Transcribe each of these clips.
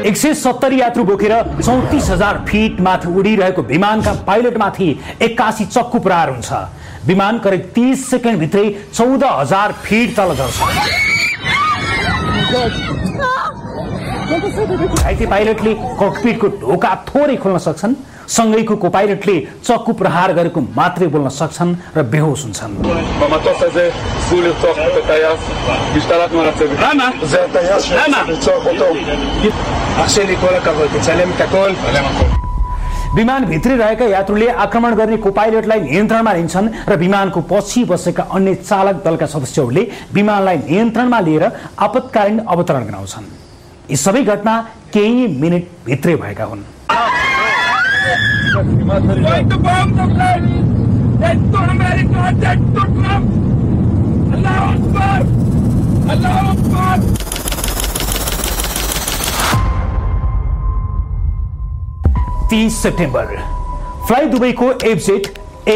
170 यात्रु बोकेर 34,000 फिट माथि उडिरहेको विमानका पाइलटमाथि 81 चक्कु प्रहार हुन्छ। विमान करिब 30 सेकेन्ड भित्रै 14,000 फिट तल झर्छ। घाइते पाइलटले ककपिटको ढोका थोरै खोल्न सक्छन्, सँगैको को-पाइलटले चक्कु प्रहार गरेको मात्रै बोल्न सक्छन् र बेहोस हुन्छन्। विमान भित्रै रहेका यात्रुले आक्रमण गर्ने को-पाइलटलाई नियन्त्रणमा लिन्छन् र विमानको पछि बसेका अन्य चालक दलका सदस्यहरूले विमानलाई नियन्त्रणमा लिएर आपतकालीन अवतरण गराउँछन्। यी सबै घटना केही मिनेट भित्रै भएका हुन्। सेप्टेम्बर फ्लाइ दुबईको एफजेट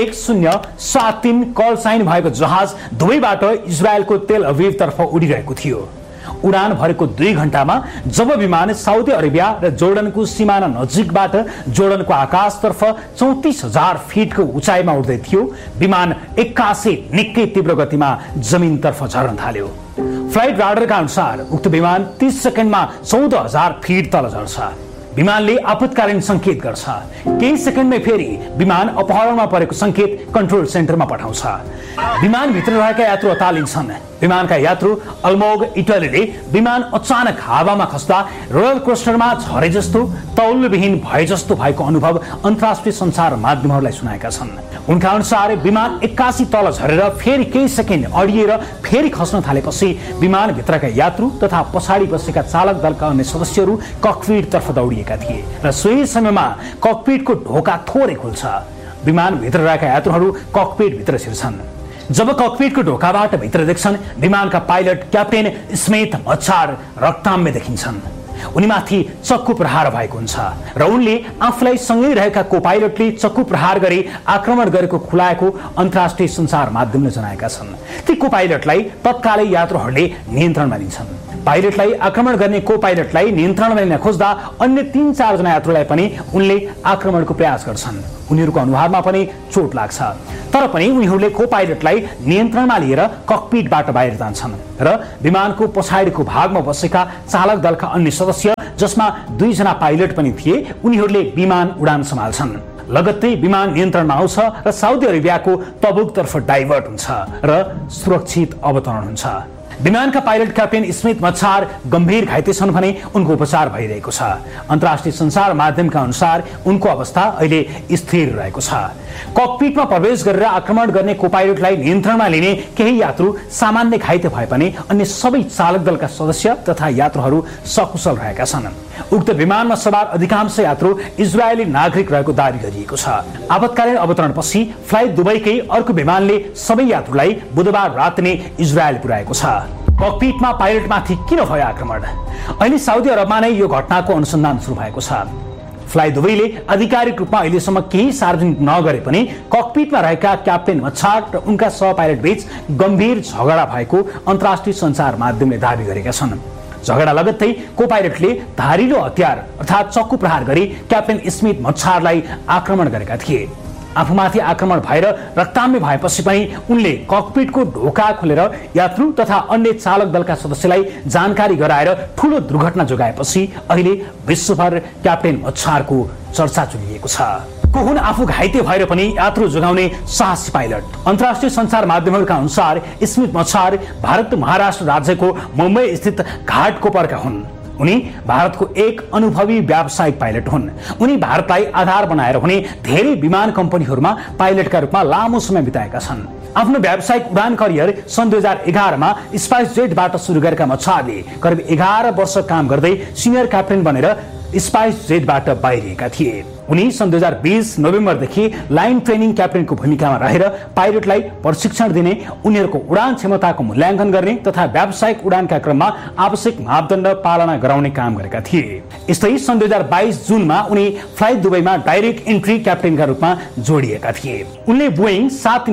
1073 कल साइन भएको जहाज दुबईबाट इजरायलको तेल अभिवतर्फ उडिरहेको थियो। उडान भरेको 2 घण्टामा जब विमान साउदी अरेबिया र जोर्डनको सिमाना नजिकबाट जोर्डनको आकाशतर्फ 34,000 फिटको उचाइमा उड्दै थियो, विमान एक्कासी निकै तीव्र गतिमा जमिनतर्फ झर्न थाल्यो। फ्लाइट राडारका अनुसार उक्त विमान 30 सेकेन्डमा 14,000 फिट तल झर्छ। विमानले आपतकालीन संकेत गर्छ। केही सेकेन्डमै फेरि विमान अपहरणमा परेको संकेत कन्ट्रोल सेन्टरमा पठाउँछ। विमानभित्र रहेका यात्रु अतालिन्छन्। विमानका यात्रु अल्मोग इटालीले विमान अचानक हावामा खस्दा रोलर कोस्टरमा झरे जस्तो तौलविहीन भए जस्तो भएको अनुभव अन्तर्राष्ट्रिय सञ्चार माध्यमहरूलाई सुनाएका छन्। उनका अनुसार विमान एक्कासी तल झरेर फेरि केही सेकेन्ड अडिएर फेरि खस्न थालेपछि विमानभित्रका यात्रु तथा पछाडि बसेका चालक दलका अन्य सदस्यहरू ककपिटतर्फ दौडिएका थिए र सोही समयमा ककपिटको ढोका थोरै खुल्छ। विमानभित्र रहेका यात्रुहरू ककपिटभित्र छिर्छन्। जब ककपिटको ढोकाबाट भित्र देख्छन्, विमानका पाइलट क्याप्टेन स्मिथ मच्छार रक्ताम्य देखिन्छन्। उनीमाथि चक्कु प्रहार भएको हुन्छ र उनले आफूलाई सँगै रहेका को-पाइलटले चक्कु प्रहार गरी आक्रमण गरेको खुलाएको अन्तर्राष्ट्रिय सञ्चार माध्यमले जनाएका छन्। ती को-पाइलटलाई तत्कालै यात्रुहरूले नियन्त्रणमा लिन्छन्। पाइलटलाई आक्रमण गर्ने को-पाइलटलाई नियन्त्रणमा लिन खोज्दा अन्य 3-4 जना यात्रुलाई पनि उनले आक्रमणको प्रयास गर्छन्। उनीहरूको अनुहारमा पनि चोट लाग्छ, तर पनि उनीहरूले को-पाइलटलाई नियन्त्रणमा लिएर ककपिटबाट बाहिर जान्छन् र विमानको पछाडिको भागमा बसेका चालक दलका अन्य सदस्य, जसमा 2 जना पाइलट पनि थिए, उनीहरूले विमान उडान सम्हाल्छन्। लगत्तै विमान नियन्त्रणमा आउँछ र साउदी अरेबियाको तबुकतर्फ डाइभर्ट हुन्छ र सुरक्षित अवतरण हुन्छ। विमानका पाइलट क्याप्टेन स्मिथ मच्छार गम्भीर घाइते छन् भने उनको उपचार भइरहेको छ। अन्तर्राष्ट्रिय सञ्चार माध्यमका अनुसार उनको अवस्था अहिले स्थिर रहेको छ। ककपिटमा प्रवेश गरेर आक्रमण गर्ने को-पाइलटलाई नियन्त्रणमा लिने केही यात्रु सामान्य घाइते भए पनि अन्य सबै चालक दलका सदस्य तथा यात्रुहरू सकुशल रहेका छन्। उक्त विमानमा सवार अधिकांश यात्रु इजरायली नागरिक रहेको दावी गरिएको छ। आपतकालीन अवतरणपछि फ्लाइट दुबईकै अर्को विमानले सबै यात्रुलाई बुधबार रात नै इजरायल पुर्याएको छ। ककपिटमा पाइलटमाथि किन भयो आक्रमण? अहिले साउदी अरबमा नै यो घटनाको अनुसन्धान सुरु भएको छ। फ्लाइ दुबईले आधिकारिक रूपमा अहिलेसम्म केही सार्वजनिक नगरे पनि ककपिटमा रहेका क्याप्टेन मच्छार र उनका सहपाइलट बीच गम्भीर झगडा भएको अन्तर्राष्ट्रिय सञ्चार माध्यमले दावी गरेका छन्। झगडा लगत्तै को-पाइलटले धारिलो हतियार अर्थात् चक्कु प्रहार गरी क्याप्टेन स्मिथ मच्छारलाई आक्रमण गरेका थिए। आफूमाथि आक्रमण भएर रक्ताम्य भएपछि पनि उनले ककपिटको ढोका खोलेर यात्रु तथा अन्य चालक दलका सदस्यलाई जानकारी गराएर ठूलो दुर्घटना जोगाएपछि अहिले विश्वभर क्याप्टेन मच्छारको चर्चा चलिएको छ। को हुन् आफू घाइते भएर पनि यात्रु जोगाउने साहसी पाइलट? अन्तर्राष्ट्रिय सञ्चार माध्यमहरूका अनुसार स्मिथ मच्छार भारत महाराष्ट्र राज्यको मुम्बई स्थित घाटकोपरका हुन्। उनी भारतको एक अनुभवी व्यावसायिक पाइलट हुन्। उनी भारतलाई आधार बनाएर हुने धेरै विमान कम्पनीहरूमा पाइलटका रूपमा लामो समय बिताएका छन्। आफ्नो व्यावसायिक उडान करियर सन् 2011 मा स्पाइस जेटबाट सुरु गरेका मच्छारले करिब 11 वर्ष काम गर्दै सिनियर क्याप्टेन बनेर स्पाइस जेटबाट बाहिरिएका थिए। उनी सन् 2020 नोभेम्बरदेखि लाइन ट्रेनिङ क्याप्टेनको भूमिकामा रहेर पाइलटलाई प्रशिक्षण दिने, उनीहरूको उडान क्षमताको मूल्याङ्कन गर्ने तथा व्यावसायिक उडानका क्रममा आवश्यक मापदण्ड पालना गराउने काम गरेका थिए। यस्तै सन् 2022 जुनमा उनी फ्लाइट दुबईमा डाइरेक्ट इन्ट्री क्याप्टेनका रूपमा जोडिएका थिए। उनले बोइङ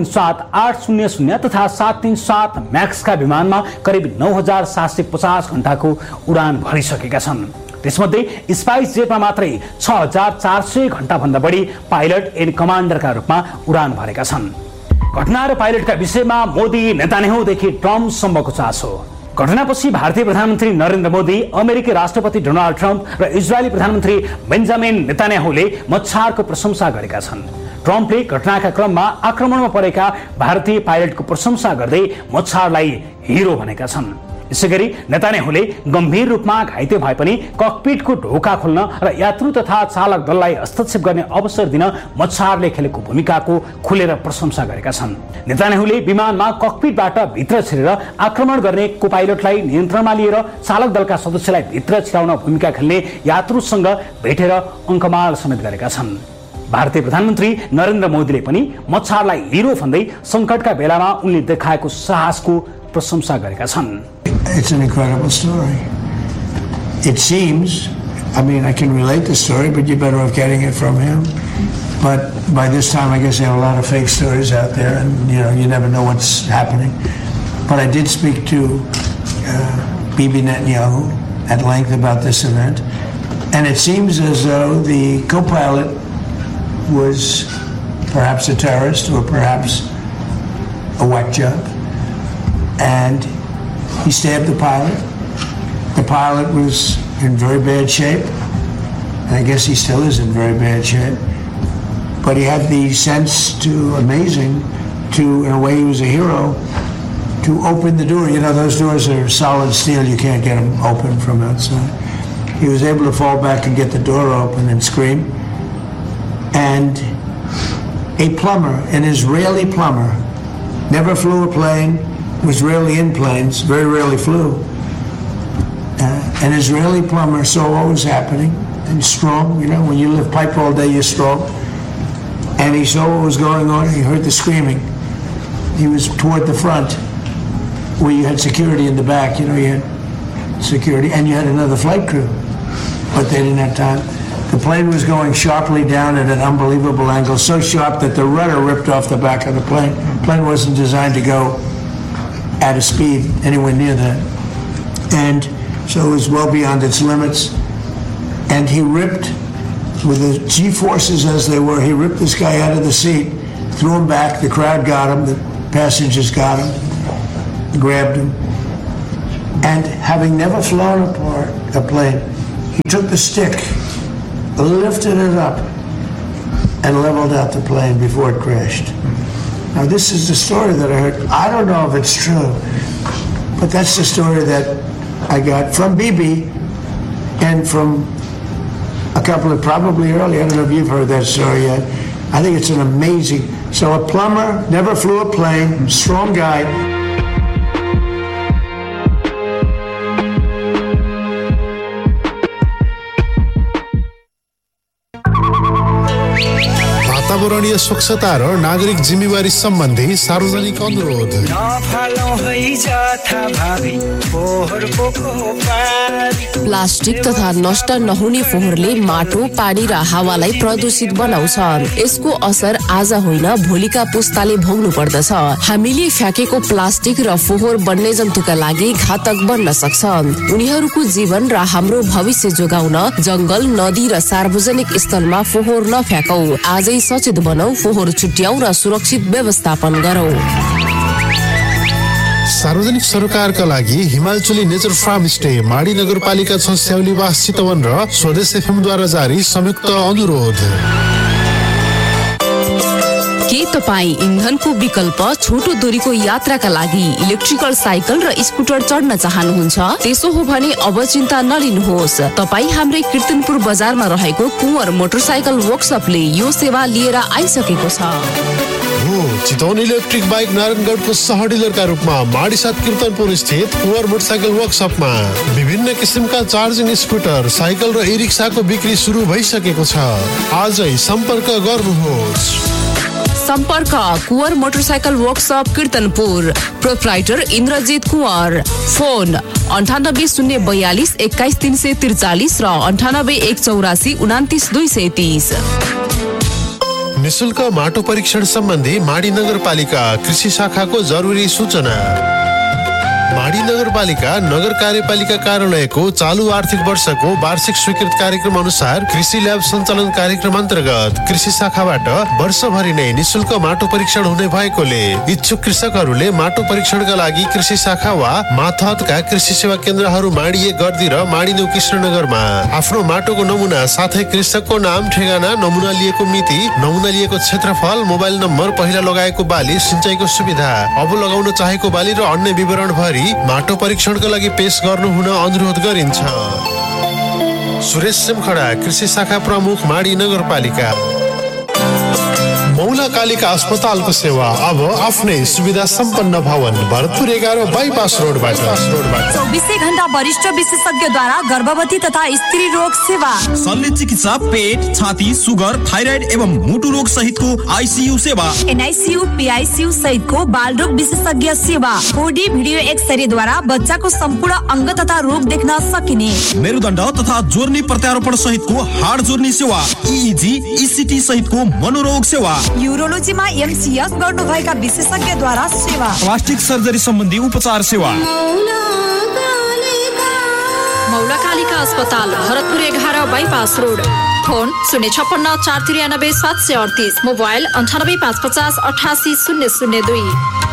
737-800 तथा 737 म्याक्सका विमानमा करिब 9750 घण्टाको उडान भरिसकेका छन्। त्यसमध्ये स्पाइस जेटमा मात्रै 6400 घण्टा भन्दा बढी पाइलट एन्ड कमान्डरका रूपमा उडान भरेका छन्। घटना र पाइलटका विषयमा मोदी नेतान्याहुदेखि ट्रम्पसम्मको चासो। घटनापछि भारतीय प्रधानमन्त्री नरेन्द्र मोदी, अमेरिकी राष्ट्रपति डोनाल्ड ट्रम्प र इजरायली प्रधानमन्त्री बेन्जामिन नेतान्याहुले मच्छारको प्रशंसा गरेका छन्। ट्रम्पले घटनाका क्रममा आक्रमणमा परेका भारतीय पाइलटको प्रशंसा गर्दै मच्छारलाई हिरो भनेका छन्। यसैगरी नेतान्याहुले गम्भीर रूपमा घाइते भए पनि ककपिटको ढोका खोल्न र यात्रु तथा चालक दललाई हस्तक्षेप गर्ने अवसर दिन मच्छारले खेलेको भूमिकाको खुलेर प्रशंसा गरेका छन्। नेतान्याहुले विमानमा ककपिटबाट भित्र छिरेर आक्रमण गर्ने को पाइलटलाई नियन्त्रणमा लिएर चालक दलका सदस्यलाई भित्र छिराउन भूमिका खेल्ने यात्रुसँग भेटेर अङ्कमाल समेत गरेका छन्। भारतीय प्रधानमन्त्री नरेन्द्र मोदीले पनि मच्छारलाई हिरो भन्दै सङ्कटका बेलामा उनले देखाएको साहसको प्रशंसा गरेका छन्। It's an incredible story. It seems, I mean, I can relate the story, but you're better off getting it from him. But by this time, I guess there are a lot of fake stories out there, and you never know what's happening. But I did speak to Bibi Netanyahu at length about this event, and it seems as though the co-pilot was perhaps a terrorist or perhaps a whack job, and he stabbed the pilot. The pilot was in very bad shape, and I guess he still is in very bad shape. But he had the sense amazing to, in a way he was a hero, to open the door. You know, those doors are solid steel. You can't get them open from outside. He was able to fall back and get the door open and scream. And a plumber, an Israeli plumber, never flew a plane, was rarely in planes, very rarely flew. An Israeli plumber saw what was happening, and strong, you know, when you lift pipe all day, you're strong. And he saw what was going on, he heard the screaming. He was toward the front, where you had security in the back, you know, you had security, and you had another flight crew, but they didn't have time. The plane was going sharply down at an unbelievable angle, so sharp that the rudder ripped off the back of the plane. The plane wasn't designed to go at a speed anywhere near that. And so it was well beyond its limits. And he ripped, with the G-forces as they were, he ripped this guy out of the seat, threw him back, the crowd got him, the passengers got him, grabbed him. And having never flown a plane, he took the stick, lifted it up, and leveled out the plane before it crashed. Now this is the story that I heard. I don't know if it's true, but that's the story that I got from Bibi and from a couple of probably early. I don't know if you've heard that story yet. I think it's an amazing. So a plumber, never flew a plane, strong guy. वातावरणीय स्वच्छता र नागरिक जिम्मेवारी सम्बन्धी सार्वजनिक अनुरोध। Plastic तथा नष्ट नहुने फोहोरले माटो, पानी र हावालाई प्रदूषित बनाउँछ। यसको असर आज होइन भोलिका पुस्ताले भोग्नु पर्दछ। हामीले फ्याँकेको प्लास्टिक र फोहोर वन्यजन्तुका लागि घातक बन्न सक्छ। उनीहरूको जीवन र हाम्रो भविष्य जोगाउन जंगल, नदी र सार्वजनिक स्थलमा फोहोर नफ्याँकौ। आजै सचेत बनौ, फोहोर छुट्याउ र सुरक्षित व्यवस्थापन गरौ। सार्वजनिक सरोकारका लागि हिमालचली नेचर फार्म स्टे, माडी नगरपालिका 6 स्याउलीवास चितवन र स्वदेश एफएम द्वारा जारी संयुक्त अनुरोध। के तपाईँ इन्धनको विकल्प छोटो दूरीको यात्राका लागि इलेक्ट्रिकल साइकल र स्कुटर चढ्न चाहनुहुन्छ? त्यसो हो भने अब चिन्ता नलिनुहोस्। तपाईँ हाम्रै कीर्तनपुर बजारमा रहेको कुँवर मोटरसाइकल वर्कशपले यो सेवा लिएर आइसकेको छ। चितवन इलेक्ट्रिक बाइक नारायणगढको सह डिलरका रूपमा माडी 7 कीर्तनपुर स्थित कुँवर मोटरसाइकल वर्कशपमा विभिन्न किसिमका चार्जिङ स्कुटर, साइकल र ई रिक्साको बिक्री सुरु भइसकेको छ। आजै सम्पर्क गर्नुहोस्। सम्पर्क Kunwar motorcycle workshop कीर्तनपुर, proprietor Indrajit Kunwar. Phone 98 042 21 343 र 98 184 29 230। निशुल्क माटो परीक्षण सम्बन्धी माडी नगरपालिका कृषि शाखाको जरुरी सूचना। माडी नगरपालिका नगर कार्यपालिका कार्यालयको चालू आर्थिक वर्षको वार्षिक स्वीकृत कार्यक्रम अनुसार कृषि ल्याब सञ्चालन कार्यक्रम अन्तर्गत कृषि शाखाबाट वर्षभरि नै निशुल्क माटो परीक्षण हुने भएकोले इच्छुक कृषकहरूले माटो परीक्षणका लागि कृषि शाखा वा माथहतका कृषि सेवा केन्द्रहरू माडी 1 गर्दी र माडी 9 कृष्णनगरमा आफ्नो माटोको नमुना साथै कृषकको नाम, ठेगाना, नमुना लिएको मिति, नमुना लिएको क्षेत्रफल, मोबाइल नम्बर, पहिला लगाएको बाली, सिंचाइको सुविधा, अब लगाउन चाहेको बाली र अन्य विवरण भरी माटो परीक्षणका लागि पेश गर्नु हुन अनुरोध गरिन्छ। सुरेश सिमखडा, कृषि शाखा प्रमुख, माडी नगरपालिका। मौला कालिका अस्पतालको सेवा अब आफ्नै सुविधा सम्पन्न भवन भरतपुर 11 बाइपास रोडबाट 24 घण्टा वरिष्ठ विशेषज्ञद्वारा गर्भवती तथा स्त्री रोग सेवा, शल्य चिकित्सा, पेट, छाती, सुगर, थाइराइड एवं मुटु रोग सहितको आइसियु सेवा, एनआइसियु, पीआइसियु सहितको बाल रोग विशेषज्ञ सेवा, 4D भिडियो एक्सरे द्वारा बच्चाको सम्पूर्ण अंग तथा रोग देख्न सकिने, मेरुदण्ड तथा जोर्नी प्रत्यारोपण सहितको हाड जोर्नी सेवा, EEG, ECT सहितको मनोरोग सेवा, यूरोलोजीमा MCS गर्नुभएका विशेषज्ञद्वारा सेवा, प्लास्टिक सर्जरी सम्बन्धी उपचार सेवा। मौला कालिका अस्पताल Bharatpur 11 bypass road. Phone 056 493 738, mobile 98 550 88 002।